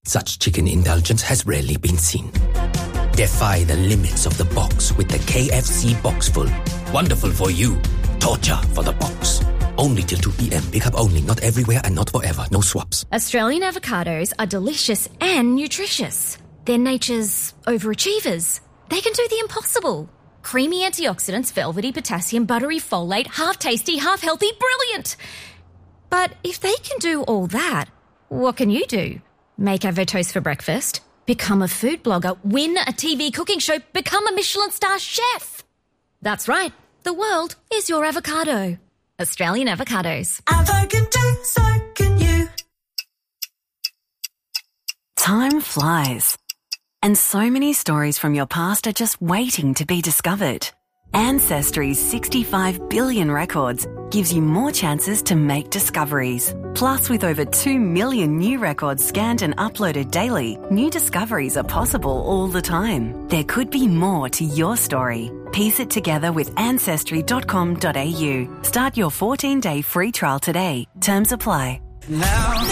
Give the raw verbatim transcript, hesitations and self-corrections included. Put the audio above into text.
Such chicken indulgence has rarely been seen. Defy the limits of the box with the K F C Boxful. Wonderful for you. Torture for the box. Only till two p.m. Pick up only. Not everywhere and not forever. No swaps. Australian avocados are delicious and nutritious. They're nature's overachievers. They can do the impossible. Creamy antioxidants, velvety potassium, buttery folate, half tasty, half healthy, brilliant. But if they can do all that, what can you do? Make avotoast for breakfast, become a food blogger, win a T V cooking show, become a Michelin star chef. That's right. The world is your avocado. Australian avocados. Avocado, so can you. Time flies. And so many stories from your past are just waiting to be discovered. Ancestry's sixty-five billion records gives you more chances to make discoveries. Plus, with over two million new records scanned and uploaded daily, new discoveries are possible all the time. There could be more to your story. Piece it together with ancestry dot com dot a u. Start your fourteen-day free trial today. Terms apply. Now